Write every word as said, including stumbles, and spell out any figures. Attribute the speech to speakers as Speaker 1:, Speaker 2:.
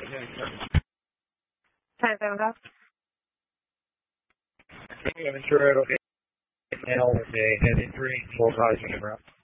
Speaker 1: ten seven Golf.
Speaker 2: I'm sure it'll get now with a heavy three, full size camera.